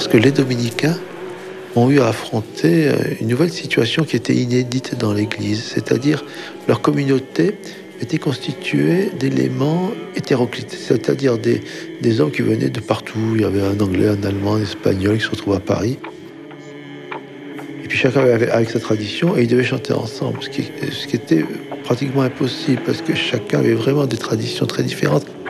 Parce que les dominicains ont eu à affronter une nouvelle situation qui était inédite dans l'Église, c'est-à-dire leur communauté était constituée d'éléments hétéroclites, c'est-à-dire des hommes qui venaient de partout. Il y avait un Anglais, un Allemand, un Espagnol qui se retrouvaient à Paris. Et puis chacun avait avec sa tradition et ils devaient chanter ensemble, ce qui était pratiquement impossible parce que chacun avait vraiment des traditions très différentes.